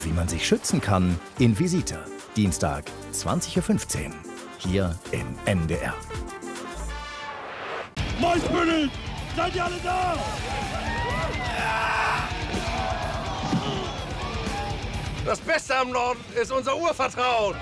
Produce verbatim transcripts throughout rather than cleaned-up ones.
Wie man sich schützen kann in Visita. Dienstag, zwanzig Uhr fünfzehn. Hier im N D R. Moisbüttel! Seid ihr alle da? Das Beste am Norden ist unser Urvertrauen.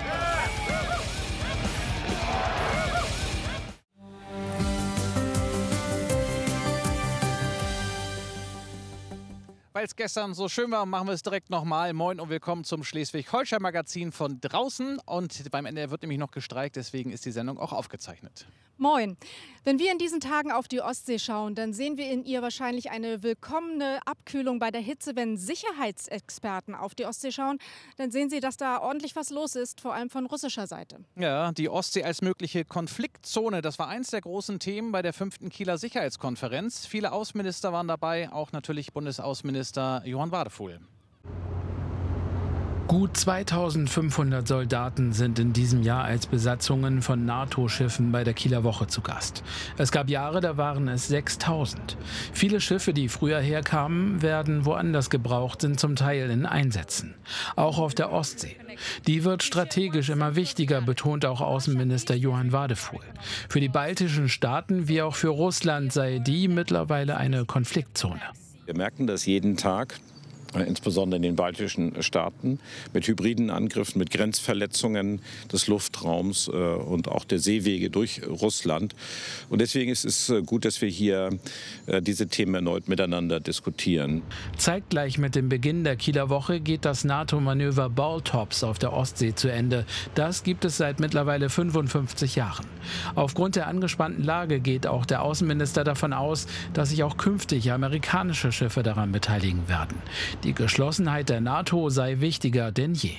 Weil es gestern so schön war, machen wir es direkt nochmal. Moin und willkommen zum Schleswig-Holstein-Magazin von draußen. Und beim N D R wird nämlich noch gestreikt, deswegen ist die Sendung auch aufgezeichnet. Moin. Wenn wir in diesen Tagen auf die Ostsee schauen, dann sehen wir in ihr wahrscheinlich eine willkommene Abkühlung bei der Hitze. Wenn Sicherheitsexperten auf die Ostsee schauen, dann sehen sie, dass da ordentlich was los ist, vor allem von russischer Seite. Ja, die Ostsee als mögliche Konfliktzone, das war eins der großen Themen bei der fünften Kieler Sicherheitskonferenz. Viele Außenminister waren dabei, auch natürlich Bundesaußenminister Johann Wadefuhl. Gut zweitausendfünfhundert Soldaten sind in diesem Jahr als Besatzungen von NATO-Schiffen bei der Kieler Woche zu Gast. Es gab Jahre, da waren es sechstausend. Viele Schiffe, die früher herkamen, werden woanders gebraucht, sind zum Teil in Einsätzen. Auch auf der Ostsee. Die wird strategisch immer wichtiger, betont auch Außenminister Johann Wadefuhl. Für die baltischen Staaten wie auch für Russland sei die mittlerweile eine Konfliktzone. Wir merken das jeden Tag, insbesondere in den baltischen Staaten, mit hybriden Angriffen, mit Grenzverletzungen des Luftraums äh, und auch der Seewege durch Russland. Und deswegen ist es gut, dass wir hier äh, diese Themen erneut miteinander diskutieren. Zeitgleich mit dem Beginn der Kieler Woche geht das NATO-Manöver Baltops auf der Ostsee zu Ende. Das gibt es seit mittlerweile fünfundfünfzig Jahren. Aufgrund der angespannten Lage geht auch der Außenminister davon aus, dass sich auch künftig amerikanische Schiffe daran beteiligen werden. Die Geschlossenheit der NATO sei wichtiger denn je.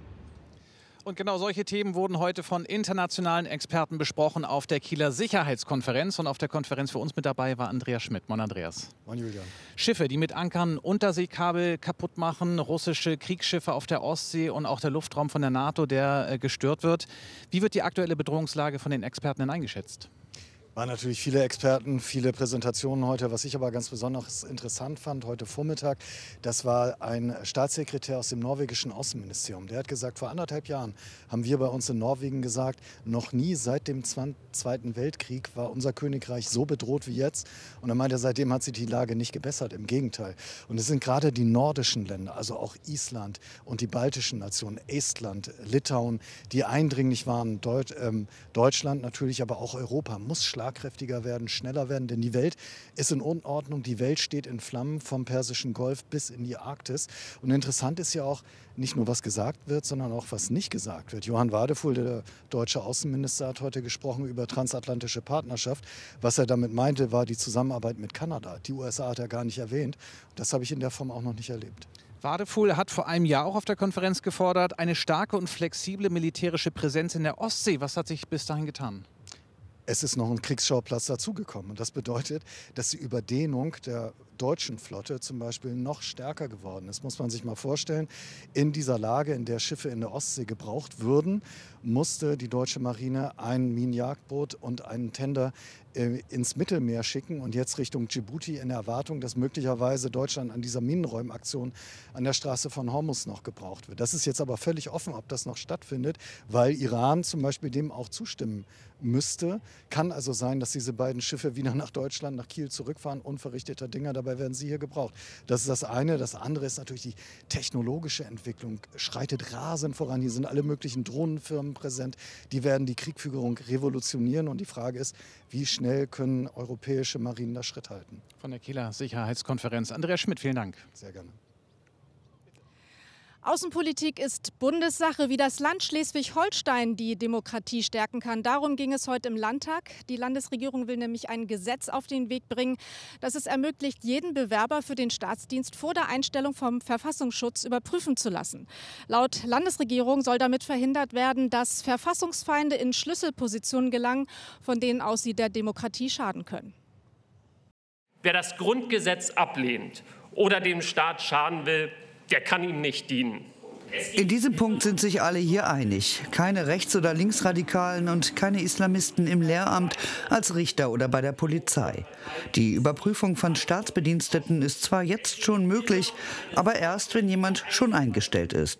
Und genau solche Themen wurden heute von internationalen Experten besprochen auf der Kieler Sicherheitskonferenz. Und auf der Konferenz für uns mit dabei war Andreas Schmidt. Moin Andreas. Moin Julian. Schiffe, die mit Ankern Unterseekabel kaputt machen, russische Kriegsschiffe auf der Ostsee und auch der Luftraum von der NATO, der äh, gestört wird. Wie wird die aktuelle Bedrohungslage von den Experten denn eingeschätzt? Waren natürlich viele Experten, viele Präsentationen heute. Was ich aber ganz besonders interessant fand heute Vormittag, das war ein Staatssekretär aus dem norwegischen Außenministerium. Der hat gesagt, vor anderthalb Jahren haben wir bei uns in Norwegen gesagt, noch nie seit dem Zweiten Weltkrieg war unser Königreich so bedroht wie jetzt. Und er meinte, seitdem hat sich die Lage nicht gebessert, im Gegenteil. Und es sind gerade die nordischen Länder, also auch Island und die baltischen Nationen, Estland, Litauen, die eindringlich waren. Deut ähm, Deutschland natürlich, aber auch Europa muss schlagen. Schlagkräftiger werden, schneller werden, denn die Welt ist in Unordnung. Die Welt steht in Flammen vom Persischen Golf bis in die Arktis. Und interessant ist ja auch nicht nur, was gesagt wird, sondern auch, was nicht gesagt wird. Johann Wadefuhl, der deutsche Außenminister, hat heute gesprochen über transatlantische Partnerschaft. Was er damit meinte, war die Zusammenarbeit mit Kanada. Die U S A hat er gar nicht erwähnt. Das habe ich in der Form auch noch nicht erlebt. Wadefuhl hat vor einem Jahr auch auf der Konferenz gefordert, eine starke und flexible militärische Präsenz in der Ostsee. Was hat sich bis dahin getan? Es ist noch ein Kriegsschauplatz dazugekommen. Und das bedeutet, dass die Überdehnung der deutschen Flotte zum Beispiel noch stärker geworden ist. Muss man sich mal vorstellen, in dieser Lage, in der Schiffe in der Ostsee gebraucht würden, musste die deutsche Marine ein Minenjagdboot und einen Tender äh, ins Mittelmeer schicken und jetzt Richtung Djibouti in der Erwartung, dass möglicherweise Deutschland an dieser Minenräumaktion an der Straße von Hormuz noch gebraucht wird. Das ist jetzt aber völlig offen, ob das noch stattfindet, weil Iran zum Beispiel dem auch zustimmen müsste. Kann also sein, dass diese beiden Schiffe wieder nach Deutschland, nach Kiel zurückfahren, unverrichteter Dinger, dabei werden sie hier gebraucht. Das ist das eine. Das andere ist natürlich die technologische Entwicklung, schreitet rasend voran. Hier sind alle möglichen Drohnenfirmen präsent, die werden die Kriegführung revolutionieren und die Frage ist, wie schnell können europäische Marinen da Schritt halten. Von der Kieler Sicherheitskonferenz. Andreas Schmidt, vielen Dank. Sehr gerne. Außenpolitik ist Bundessache, wie das Land Schleswig-Holstein die Demokratie stärken kann. Darum ging es heute im Landtag. Die Landesregierung will nämlich ein Gesetz auf den Weg bringen, das es ermöglicht, jeden Bewerber für den Staatsdienst vor der Einstellung vom Verfassungsschutz überprüfen zu lassen. Laut Landesregierung soll damit verhindert werden, dass Verfassungsfeinde in Schlüsselpositionen gelangen, von denen aus sie der Demokratie schaden können. Wer das Grundgesetz ablehnt oder dem Staat schaden will, der kann ihm nicht dienen. In diesem Punkt sind sich alle hier einig. Keine Rechts- oder Linksradikalen und keine Islamisten im Lehramt, als Richter oder bei der Polizei. Die Überprüfung von Staatsbediensteten ist zwar jetzt schon möglich, aber erst, wenn jemand schon eingestellt ist.